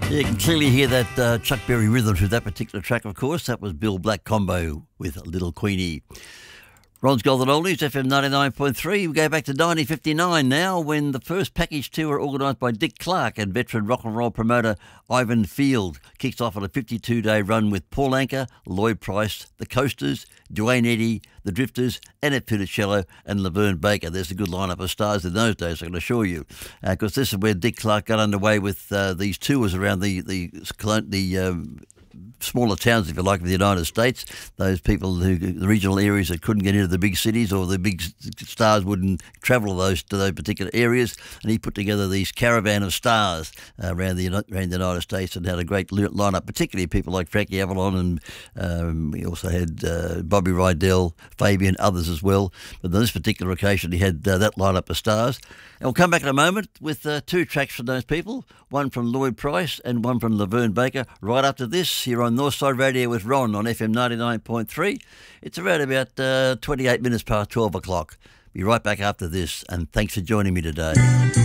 You can clearly hear that Chuck Berry rhythm through that particular track, of course. That was Bill Black combo with Little Queenie. Ron's Golden Oldies, FM 99.3. We go back to 1959 now, when the first package tour organised by Dick Clark and veteran rock and roll promoter Ivan Field kicks off on a 52-day run with Paul Anka, Lloyd Price, The Coasters, Duane Eddy, The Drifters, Annette Funicello and Laverne Baker. There's a good lineup of stars in those days, I can assure you, because this is where Dick Clark got underway with these tours around the smaller towns, if you like, of the United States. Those people the regional areas that couldn't get into the big cities, or the big stars wouldn't travel to those particular areas. And he put together these caravan of stars around the United States and had a great lineup, particularly people like Frankie Avalon, and we also had Bobby Rydell, Fabian, others as well. But on this particular occasion, he had that lineup of stars. And we'll come back in a moment with two tracks from those people, one from Lloyd Price and one from Laverne Baker, right after this here on Northside Radio with Ron on FM 99.3. It's around about 28 minutes past 12 o'clock. Be right back after this, and thanks for joining me today.